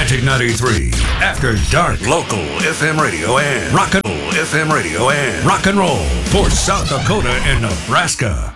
Magic 93, After Dark, local FM radio and rock and roll for South Dakota and Nebraska.